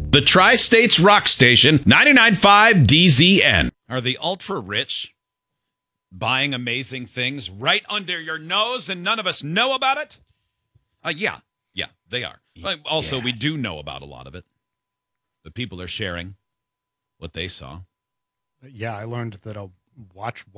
The Tri-States Rock Station, 99.5 DZN. Are the ultra-rich buying amazing things right under your nose and none of us know about it? Yeah, they are. Also, we do know about a lot of it. The people are sharing what they saw. Yeah, I learned that a watch